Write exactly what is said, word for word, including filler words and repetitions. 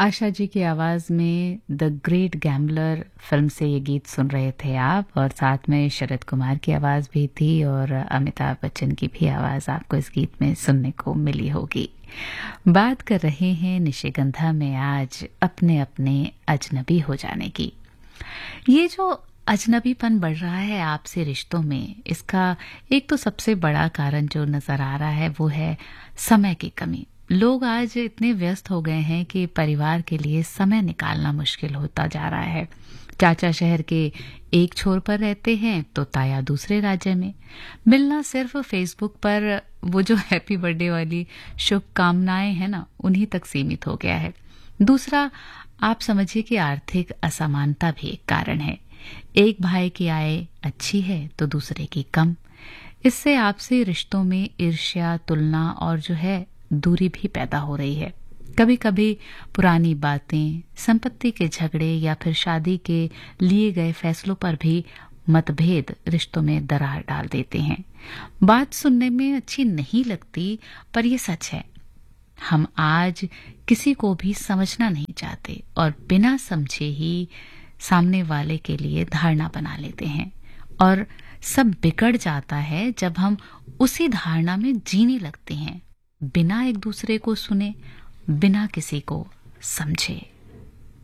आशा जी की आवाज में द ग्रेट गैम्बलर फिल्म से ये गीत सुन रहे थे आप, और साथ में शरद कुमार की आवाज भी थी और अमिताभ बच्चन की भी आवाज आपको इस गीत में सुनने को मिली होगी। बात कर रहे हैं निशिगंधा में आज अपने अपने अजनबी हो जाने की। ये जो अजनबीपन बढ़ रहा है आपसे रिश्तों में, इसका एक तो सबसे बड़ा कारण जो नजर आ रहा है वो है समय की कमी। लोग आज इतने व्यस्त हो गए हैं कि परिवार के लिए समय निकालना मुश्किल होता जा रहा है। चाचा शहर के एक छोर पर रहते हैं तो ताया दूसरे राज्य में। मिलना सिर्फ फेसबुक पर वो जो हैप्पी बर्थडे वाली शुभकामनाएं हैं ना, उन्हीं तक सीमित हो गया है। दूसरा, आप समझिए कि आर्थिक असमानता भी एक कारण है। एक भाई की आय अच्छी है तो दूसरे की कम। इससे आपसी रिश्तों में ईर्ष्या, तुलना और जो है दूरी भी पैदा हो रही है। कभी कभी पुरानी बातें, संपत्ति के झगड़े या फिर शादी के लिए गए फैसलों पर भी मतभेद रिश्तों में दरार डाल देते हैं। बात सुनने में अच्छी नहीं लगती, पर यह सच है। हम आज किसी को भी समझना नहीं चाहते और बिना समझे ही सामने वाले के लिए धारणा बना लेते हैं, और सब बिगड़ जाता है जब हम उसी धारणा में जीने लगते हैं, बिना एक दूसरे को सुने, बिना किसी को समझे।